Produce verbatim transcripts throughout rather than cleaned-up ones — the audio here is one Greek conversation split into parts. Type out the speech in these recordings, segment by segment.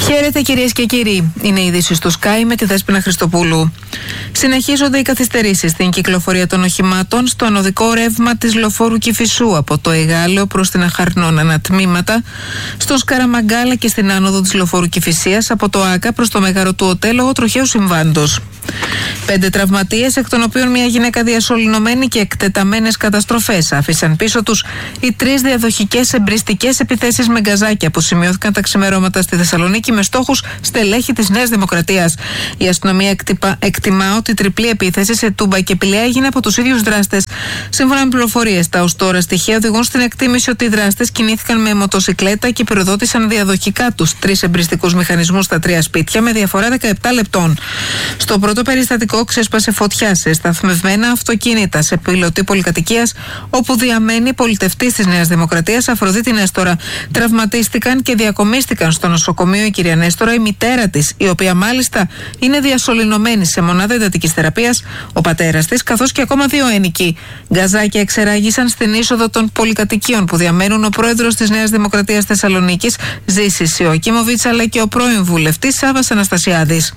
Χαίρετε κυρίες και κύριοι. Είναι οι ειδήσεις του Sky με τη Δέσποινα Χριστοπούλου. Συνεχίζονται οι καθυστερήσεις στην κυκλοφορία των οχημάτων στο ανωδικό ρεύμα της λεωφόρου Κηφισού από το Εγάλεο προς την Αχαρνών ανατμήματα, στον Σκαραμαγκάλα και στην άνοδο της λεωφόρου Κηφισίας από το Άκα προς το Μέγαρο του Οτέ λόγω τροχαίου συμβάντος. Πέντε τραυματίες, εκ των οποίων μια γυναίκα διασωληνωμένη και εκτεταμένες καταστροφές, άφησαν πίσω τους οι τρεις διαδοχικές εμπριστικές επιθέσεις με γκαζάκια που σημειώθηκαν τα ξημερώματα στη Θεσσαλονίκη με στόχους στελέχη της Νέας Δημοκρατίας. Η αστυνομία εκτυπα, εκτιμά ότι η τριπλή επίθεση σε Τούμπα και Πηλαία έγινε από τους ίδιους δράστες. Σύμφωνα με πληροφορίες, τα ως τώρα στοιχεία οδηγούν στην εκτίμηση ότι οι δράστες κινήθηκαν με μοτοσικλέτα και πυροδότησαν διαδοχικά τους τρεις εμπριστικούς μηχανισμούς στα τρία σπίτια με διαφορά δεκαεπτά λεπτών. Στο πρώτο περιστατικό ξέσπασε φωτιά σε σταθμευμένα αυτοκίνητα σε πιλωτή πολυκατοικίας, όπου διαμένει πολιτευτής της Νέας Δημοκρατίας Αφροδίτη Νέστορα. Τραυματίστηκαν και διακομίστηκαν στο νοσοκομείο η κυρία Νέστορα, η μητέρα της, η οποία μάλιστα είναι διασωληνωμένη σε μονάδα εντατικής θεραπείας, ο πατέρας της, καθώς και ακόμα δύο ένοικοι. Γκαζάκια εξεράγησαν στην είσοδο των πολυκατοικίων που διαμένουν ο πρόεδρος της Νέας Δημοκρατίας Θεσσαλονίκης, Ζήσης Ιωακίμοβιτς, αλλά και ο πρώην βουλευτής Σάββας Αναστασιάδης.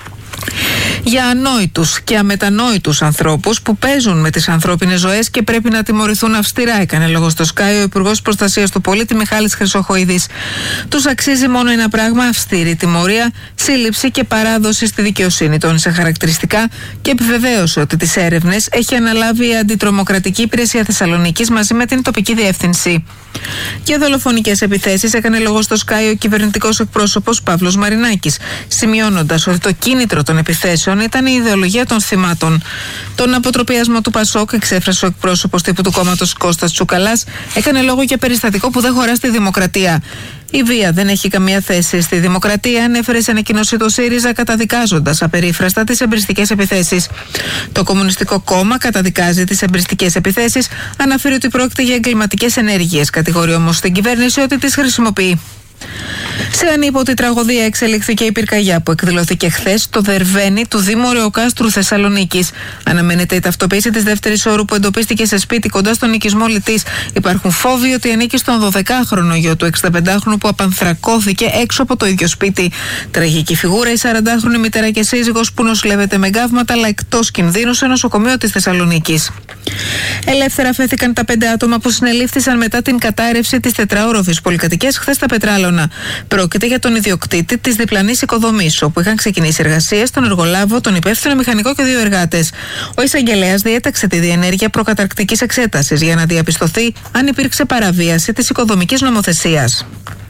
Για ανόητους και αμετανόητους ανθρώπους που παίζουν με τις ανθρώπινες ζωές και πρέπει να τιμωρηθούν αυστηρά, έκανε λόγο στο Sky ο Υπουργός Προστασίας του Πολίτη Μιχάλης Χρυσοχοίδης. Τους αξίζει μόνο ένα πράγμα: αυστηρή τιμωρία, σύλληψη και παράδοση στη δικαιοσύνη, τόνισε χαρακτηριστικά και επιβεβαίωσε ότι τις έρευνες έχει αναλάβει η Αντιτρομοκρατική Υπηρεσία Θεσσαλονίκης μαζί με την τοπική διεύθυνση. Για δολοφονικές επιθέσεις έκανε λόγο στο Sky ο κυβερνητικός εκπρόσωπος Παύλος Μαρινάκης, σημειώνοντας ότι το κίνητρο των επιθέσεων ήταν η ιδεολογία των θυμάτων. Τον αποτροπιασμό του Πασόκ εξέφρασε ο εκπρόσωπος τύπου του κόμματος Κώστας Τσουκαλάς, έκανε λόγο για περιστατικό που δεν χωρά στη δημοκρατία. Η βία δεν έχει καμία θέση στη δημοκρατία, ανέφερε σε ανακοίνωση το ΣΥΡΙΖΑ, καταδικάζοντας απερίφραστα τις εμπριστικές επιθέσεις. Το Κομμουνιστικό Κόμμα καταδικάζει τις εμπριστικές επιθέσεις, αναφέρει ότι πρόκειται για εγκληματικές ενέργειες, κατηγορεί όμως στην κυβέρνηση ότι τις χρησιμοποιεί. Σε ανίποτη τραγωδία εξελίχθηκε η πυρκαγιά που εκδηλώθηκε χθες στο Δερβαίνι του Δήμου Ρεοκάστρου Θεσσαλονίκης. Αναμένεται η ταυτοποίηση της δεύτερης όρου που εντοπίστηκε σε σπίτι κοντά στον οικισμό Λιτής. Υπάρχουν φόβοι ότι ανήκει στον δωδεκάχρονο γιο του εξηνταπεντάχρονου που απανθρακώθηκε έξω από το ίδιο σπίτι. Τραγική φιγούρα η σαραντάχρονη μητέρα και σύζυγος που νοσηλεύεται με γκαύματα αλλά εκτός κινδύνου σε νοσοκομείο της Θεσσαλονίκης. Ελεύθερα φέθηκαν τα πέντε άτομα που συνελήφθησαν μετά την κατάρρευση της τετραόροφης πολυκατοικίας χθες στα Πετράλωνα. Πρόκειται για τον ιδιοκτήτη της διπλανής οικοδομής, όπου είχαν ξεκινήσει εργασίες, τον εργολάβο, τον υπεύθυνο μηχανικό και δύο εργάτες. Ο εισαγγελέας διέταξε τη διενέργεια προκαταρκτικής εξέτασης για να διαπιστωθεί αν υπήρξε παραβίαση της οικοδομικής νομοθεσίας.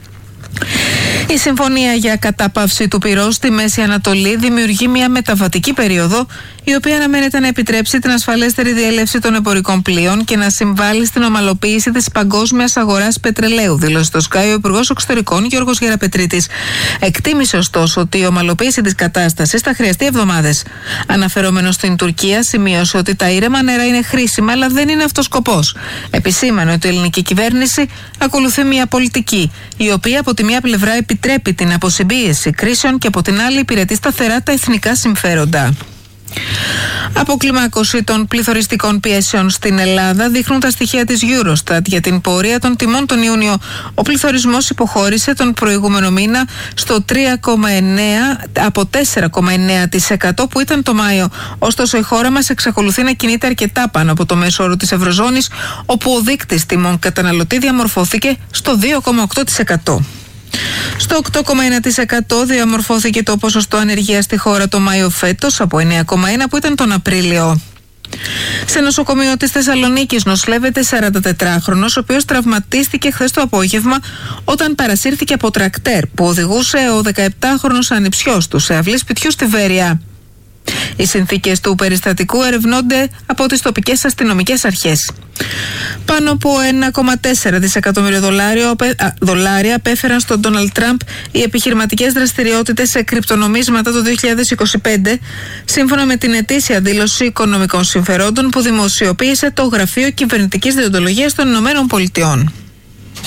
Η συμφωνία για κατάπαυση του πυρός στη Μέση Ανατολή δημιουργεί μια μεταβατική περίοδο, η οποία αναμένεται να επιτρέψει την ασφαλέστερη διέλευση των εμπορικών πλοίων και να συμβάλλει στην ομαλοποίηση της παγκόσμιας αγοράς πετρελαίου, δήλωσε στο Sky ο Υπουργός Εξωτερικών Γιώργος Γεραπετρίτης. Εκτίμησε ωστόσο ότι η ομαλοποίηση της κατάστασης θα χρειαστεί εβδομάδες. Αναφερόμενος στην Τουρκία, σημείωσε ότι τα ήρεμα νερά είναι χρήσιμα, αλλά δεν είναι αυτός σκοπός. Επισήμανε ότι η ελληνική κυβέρνηση ακολουθεί μια πολιτική, η οποία από τη μία πλευρά επιτρέπει την αποσυμπίεση κρίσεων και από την άλλη υπηρετεί σταθερά τα εθνικά συμφέροντα. Αποκλιμάκωση των πληθωριστικών πιέσεων στην Ελλάδα δείχνουν τα στοιχεία της Eurostat για την πορεία των τιμών τον Ιούνιο. Ο πληθωρισμός υποχώρησε τον προηγούμενο μήνα στο τρία κόμμα εννέα από τέσσερα κόμμα εννέα τοις εκατό που ήταν το Μάιο. Ωστόσο η χώρα μας εξακολουθεί να κινείται αρκετά πάνω από το μέσο όρο της Ευρωζώνης, όπου ο δείκτης τιμών καταναλωτή διαμορφώθηκε στο δύο κόμμα οκτώ τοις εκατό. Στο οκτώ κόμμα ένα τοις εκατό διαμορφώθηκε το ποσοστό ανεργίας στη χώρα το Μάιο φέτος από εννέα κόμμα ένα που ήταν τον Απρίλιο. Σε νοσοκομείο της Θεσσαλονίκης νοσηλεύεται σαραντατετράχρονος, ο οποίος τραυματίστηκε χθες το απόγευμα όταν παρασύρθηκε από τρακτέρ που οδηγούσε ο δεκαεπτάχρονος ανιψιός του σε αυλή σπιτιού στη Βέρεια. Οι συνθήκες του περιστατικού ερευνώνται από τις τοπικές αστυνομικές αρχές. Πάνω από ένα κόμμα τέσσερα δισεκατομμύριο δολάρια απέφεραν στον Ντόναλντ Τραμπ οι επιχειρηματικές δραστηριότητες σε κρυπτονομίσματα το δύο χιλιάδες είκοσι πέντε, σύμφωνα με την ετήσια δήλωση οικονομικών συμφερόντων που δημοσιοποίησε το Γραφείο Κυβερνητικής Δεοντολογίας των Ηνωμένων Πολιτειών.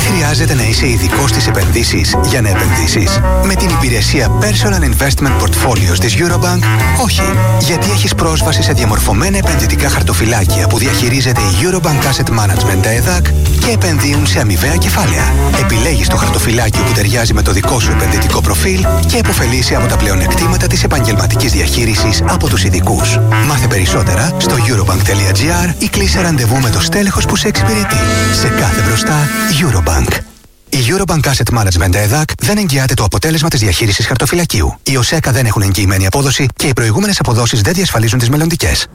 Χρειάζεται να είσαι ειδικός στις επενδύσεις για να επενδύσεις? Με την υπηρεσία Personal Investment Portfolios της Eurobank, όχι. Γιατί έχεις πρόσβαση σε διαμορφωμένα επενδυτικά χαρτοφυλάκια που διαχειρίζεται η Eurobank Asset Management, τα ΕΔΑΚ, και επενδύουν σε αμοιβαία κεφάλαια. Επιλέγεις το χαρτοφυλάκιο που ταιριάζει με το δικό σου επενδυτικό προφίλ και επωφελείσαι από τα πλεονεκτήματα της επαγγελματικής διαχείρισης από τους ειδικούς. Μάθε περισσότερα στο eurobank.gr ή κλείσε ραντεβού με το στέλεχος που σε εξυπηρετεί. Σε κάθε μπροστά, Eurobank. Η Eurobank Asset Management ΕΔΑΚ δεν εγγυάται το αποτέλεσμα της διαχείρισης χαρτοφυλακίου. Οι ΟΣΕΚΑ δεν έχουν εγγυημένη απόδοση και οι προηγούμενες αποδόσεις δεν διασφαλίζουν τις μελλοντικές.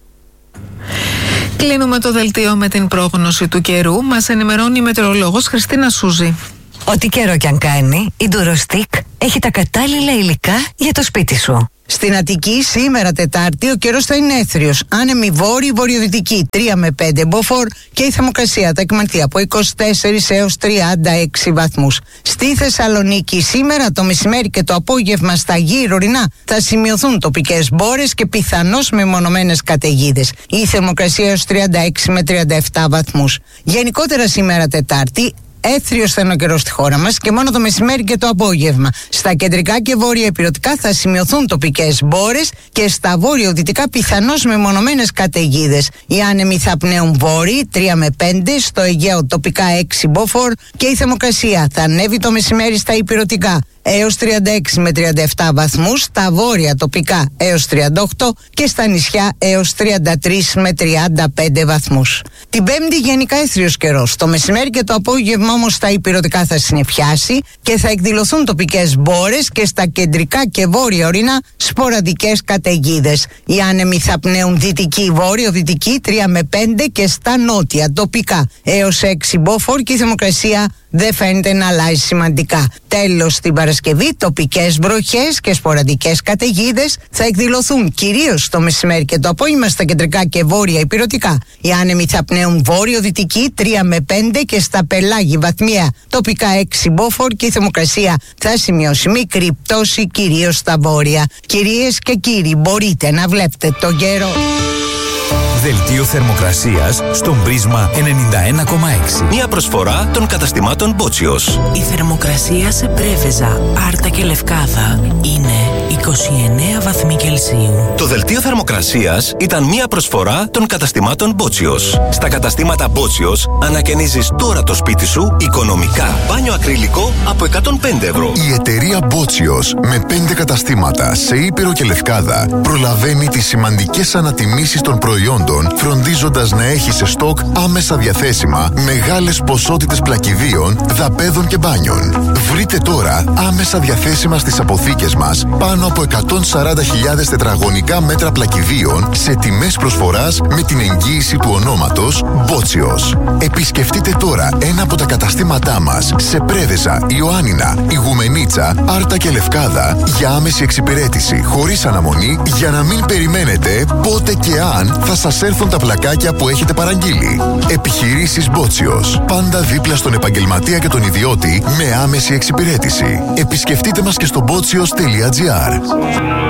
Κλείνουμε το δελτίο με την πρόγνωση του καιρού. Μας ενημερώνει η μετεωρολόγος Χριστίνα Σούζη. Ό,τι καιρό κι αν κάνει, η Durostec έχει τα κατάλληλα υλικά για το σπίτι σου. Στην Αττική σήμερα Τετάρτη ο καιρός θα είναι έθριος. Άνεμη βόρειο βορειοδυτική τρία με πέντε μποφόρ και η θερμοκρασία θα εκμανθεί από είκοσι τέσσερις έως τριάντα έξι βαθμούς. Στη Θεσσαλονίκη σήμερα το μεσημέρι και το απόγευμα στα γύρω ορεινά θα σημειωθούν τοπικές μπόρες και πιθανώς μεμονωμένες καταιγίδες. Η θερμοκρασία έως τριάντα έξι με τριάντα επτά βαθμούς. Γενικότερα σήμερα Τετάρτη έθριος θα είναι ο καιρός στη χώρα μας και μόνο το μεσημέρι και το απόγευμα. Στα κεντρικά και βόρεια ηπειρωτικά θα σημειωθούν τοπικές μπόρες και στα βόρειο-δυτικά πιθανώς μεμονωμένες καταιγίδες. Οι άνεμοι θα πνέουν βόρειοι τρία με πέντε, στο Αιγαίο τοπικά έξι μποφόρ και η θερμοκρασία θα ανέβει το μεσημέρι στα ηπειρωτικά έως τριάντα έξι με τριάντα επτά βαθμούς, στα βόρεια τοπικά έως τριάντα οκτώ και στα νησιά έως τριάντα τρεις με τριάντα πέντε βαθμούς. Την Πέμπτη γενικά έθριος καιρός. Το μεσημέρι και το απόγευμα όμως στα ηπειρωτικά θα συννεφιάσει και θα εκδηλωθούν τοπικές μπόρες και στα κεντρικά και βόρεια ορεινά σποραδικές καταιγίδες. Οι άνεμοι θα πνέουν δυτική βόρειο-δυτική τρία με πέντε και στα νότια τοπικά έως έξι μποφόρ και η θερμοκρασία δεν φαίνεται να αλλάζει σημαντικά. Τέλος, την Παρασκευή τοπικές βροχές και σποραδικές καταιγίδες θα εκδηλωθούν κυρίως το μεσημέρι και το απόγευμα στα κεντρικά και βόρεια ηπειρωτικά. Οι άνεμοι θα πνέουν βόρειο-δυτική τρία με πέντε και στα πελάγη βαθμία τοπικά έξι μποφόρ και η θερμοκρασία θα σημειώσει μικρή πτώση κυρίως στα βόρεια. Κυρίες και κύριοι, μπορείτε να βλέπετε τον καιρό. Δελτίο θερμοκρασίας στον Πρίσμα ενενήντα ένα κόμμα έξι. Μια προσφορά των καταστημάτων Μπότσιος. Η θερμοκρασία σε Πρέβεζα, Άρτα και Λευκάδα είναι είκοσι εννέα βαθμοί Κελσίου. Το δελτίο θερμοκρασίας ήταν μια προσφορά των καταστημάτων Μπότσιος. Στα καταστήματα Μπότσιος ανακαινίζεις τώρα το σπίτι σου οικονομικά. Μπάνιο ακριλικό από εκατόν πέντε ευρώ. Η εταιρεία Μπότσιος με πέντε καταστήματα σε Ήπειρο και Λευκάδα προλαβαίνει τις σημαντικές ανατιμήσεις των προϊόντων, φροντίζοντας να έχει σε στόκ άμεσα διαθέσιμα μεγάλες ποσότητες πλακιδίων, δαπέδων και μπάνιων. Βρείτε τώρα άμεσα διαθέσιμα στις αποθήκες μας πάνω από εκατόν σαράντα χιλιάδες τετραγωνικά μέτρα πλακιδίων σε τιμές προσφοράς με την εγγύηση του ονόματος Μπότσιος. Επισκεφτείτε τώρα ένα από τα καταστήματά μας σε Πρέβεζα, Ιωάννινα, Ιγουμενίτσα, Άρτα και Λευκάδα για άμεση εξυπηρέτηση χωρίς αναμονή, για να μην περιμένετε πότε και αν θα σας έρθουν τα πλακάκια που έχετε παραγγείλει. Επιχειρήσεις Μπότσιος. Πάντα δίπλα στον επαγγελματία και τον ιδιώτη με άμεση εξυπηρέτηση. Επισκεφτείτε μας και στο μπότσιος τελεία τζι άρ.